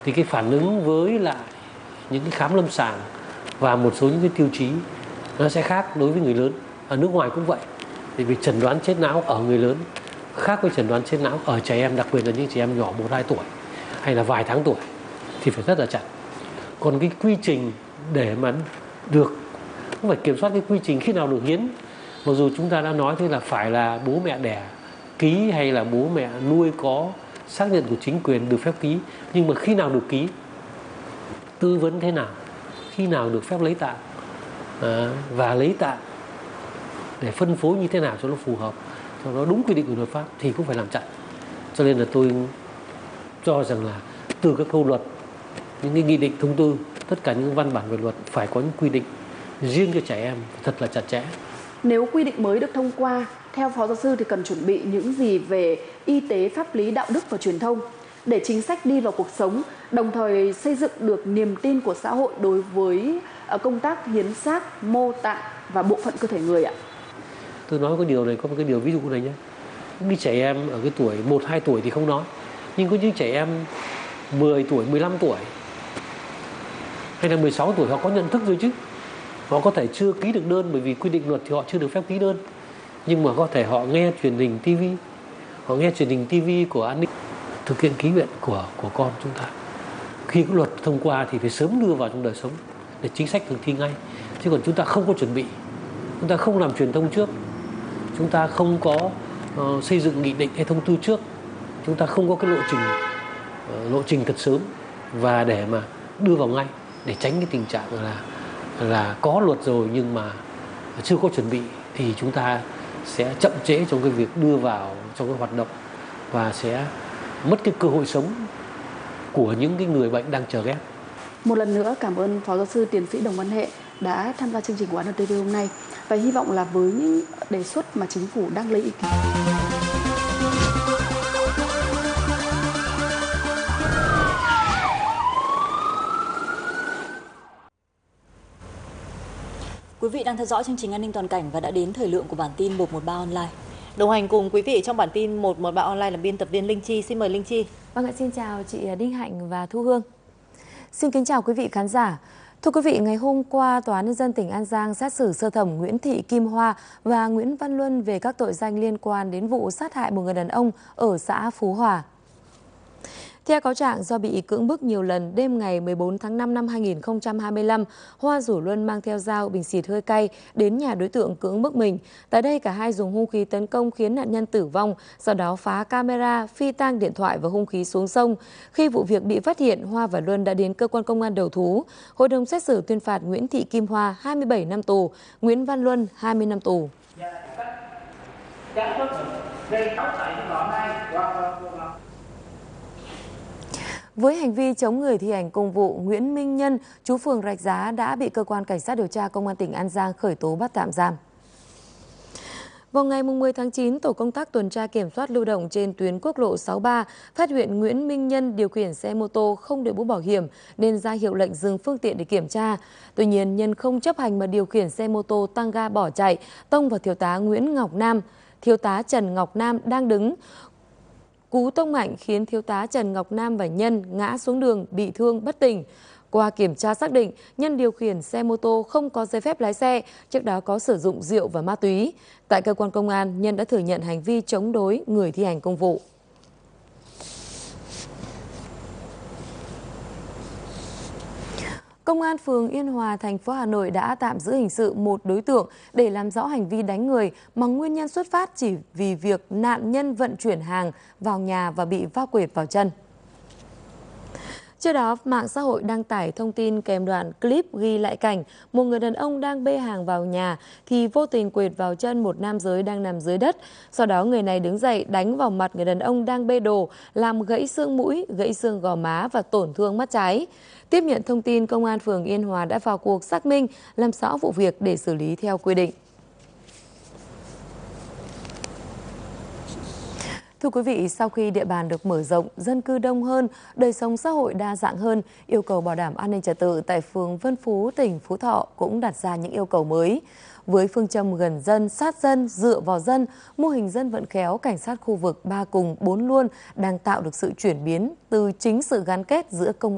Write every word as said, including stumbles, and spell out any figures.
Thì cái phản ứng với lại những cái khám lâm sàng và một số những cái tiêu chí nó sẽ khác đối với người lớn. Ở nước ngoài cũng vậy. Thì vì chẩn đoán chết não ở người lớn khác với chẩn đoán chết não ở trẻ em, đặc biệt là những trẻ em nhỏ một hai tuổi hay là vài tháng tuổi thì phải rất là chặt. Còn cái quy trình để mà được, không phải kiểm soát cái quy trình khi nào được hiến. Mặc dù chúng ta đã nói thế là phải là bố mẹ đẻ ký hay là bố mẹ nuôi có xác nhận của chính quyền được phép ký, nhưng mà khi nào được ký, tư vấn thế nào, khi nào được phép lấy tạng à, và lấy tạng để phân phối như thế nào cho nó phù hợp, cho nó đúng quy định của luật pháp thì cũng phải làm chặt. Cho nên là tôi cho rằng là từ các câu luật, những cái nghị định, thông tư, tất cả những văn bản về luật phải có những quy định riêng cho trẻ em thật là chặt chẽ. Nếu quy định mới được thông qua, theo Phó Giáo sư thì cần chuẩn bị những gì về y tế, pháp lý, đạo đức và truyền thông để chính sách đi vào cuộc sống, đồng thời xây dựng được niềm tin của xã hội đối với công tác hiến xác, mô tạng và bộ phận cơ thể người ạ? Tôi nói cái điều này, có một cái điều ví dụ này nhé. Những trẻ em ở cái tuổi một, hai tuổi thì không nói, nhưng có những trẻ em mười tuổi, mười lăm tuổi hay là mười sáu tuổi họ có nhận thức rồi chứ. Họ có thể chưa ký được đơn bởi vì quy định luật thì họ chưa được phép ký đơn. Nhưng mà có thể họ nghe truyền hình ti vi, họ nghe truyền hình ti vi của an ninh, thực hiện ký nguyện của, của con chúng ta. Khi có luật thông qua thì phải sớm đưa vào trong đời sống để chính sách thực thi ngay. Chứ còn chúng ta không có chuẩn bị, chúng ta không làm truyền thông trước, chúng ta không có uh, xây dựng nghị định hay thông tư trước, chúng ta không có cái lộ trình uh, lộ trình thật sớm và để mà đưa vào ngay, để tránh cái tình trạng là là có luật rồi nhưng mà chưa có chuẩn bị thì chúng ta sẽ chậm trễ trong cái việc đưa vào trong cái hoạt động và sẽ mất cái cơ hội sống của những cái người bệnh đang chờ ghép. Một lần nữa cảm ơn Phó Giáo sư Tiến sĩ Đồng Văn Hệ đã tham gia chương trình của a en tê vê hôm nay và hy vọng là với những đề xuất mà chính phủ đang lấy ý kiến. Quý vị đang theo dõi chương trình An ninh toàn cảnh và đã đến thời lượng của bản tin một một ba online. Đồng hành cùng quý vị trong bản tin một một ba online là biên tập viên Linh Chi. Xin mời Linh Chi. Vâng ạ, xin chào chị Đinh Hạnh và Thu Hương. Xin kính chào quý vị khán giả. Thưa quý vị, ngày hôm qua, Tòa án Nhân dân tỉnh An Giang xét xử sơ thẩm Nguyễn Thị Kim Hoa và Nguyễn Văn Luân về các tội danh liên quan đến vụ sát hại một người đàn ông ở xã Phú Hòa. Theo cáo trạng, do bị cưỡng bức nhiều lần, đêm ngày mười bốn tháng năm năm hai nghìn không trăm hai mươi lăm, Hoa rủ Luân mang theo dao, bình xịt hơi cay đến nhà đối tượng cưỡng bức mình. Tại đây, cả hai dùng hung khí tấn công khiến nạn nhân tử vong, sau đó phá camera, phi tang điện thoại và hung khí xuống sông. Khi vụ việc bị phát hiện, Hoa và Luân đã đến cơ quan công an đầu thú. Hội đồng xét xử tuyên phạt Nguyễn Thị Kim Hoa hai mươi bảy năm tù, Nguyễn Văn Luân hai mươi năm tù. Với hành vi chống người thi hành công vụ, Nguyễn Minh Nhân, trú phường Rạch Giá đã bị cơ quan cảnh sát điều tra công an tỉnh An Giang khởi tố bắt tạm giam. Vào ngày mười tháng chín, tổ công tác tuần tra kiểm soát lưu động trên tuyến quốc lộ sáu mươi ba phát hiện Nguyễn Minh Nhân điều khiển xe mô tô không đội mũ bảo hiểm nên ra hiệu lệnh dừng phương tiện để kiểm tra. Tuy nhiên, Nhân không chấp hành mà điều khiển xe mô tô tăng ga bỏ chạy, tông vào thiếu tá Nguyễn Ngọc Nam. Thiếu tá Trần Ngọc Nam đang đứng. Cú tông mạnh khiến thiếu tá Trần Ngọc Nam và Nhân ngã xuống đường bị thương bất tỉnh. Qua kiểm tra xác định, Nhân điều khiển xe mô tô không có giấy phép lái xe, trước đó có sử dụng rượu và ma túy. Tại cơ quan công an, Nhân đã thừa nhận hành vi chống đối người thi hành công vụ. Công an phường Yên Hòa, thành phố Hà Nội đã tạm giữ hình sự một đối tượng để làm rõ hành vi đánh người mà nguyên nhân xuất phát chỉ vì việc nạn nhân vận chuyển hàng vào nhà và bị va quệt vào chân. Trước đó, mạng xã hội đăng tải thông tin kèm đoạn clip ghi lại cảnh một người đàn ông đang bê hàng vào nhà thì vô tình quệt vào chân một nam giới đang nằm dưới đất. Sau đó người này đứng dậy đánh vào mặt người đàn ông đang bê đồ, làm gãy xương mũi, gãy xương gò má và tổn thương mắt trái. Tiếp nhận thông tin, Công an phường Yên Hòa đã vào cuộc xác minh, làm rõ vụ việc để xử lý theo quy định. Thưa quý vị, sau khi địa bàn được mở rộng, dân cư đông hơn, đời sống xã hội đa dạng hơn, yêu cầu bảo đảm an ninh trật tự tại phường Vân Phú, tỉnh Phú Thọ cũng đặt ra những yêu cầu mới. Với phương châm gần dân, sát dân, dựa vào dân, mô hình dân vận khéo cảnh sát khu vực ba cùng bốn luôn đang tạo được sự chuyển biến từ chính sự gắn kết giữa công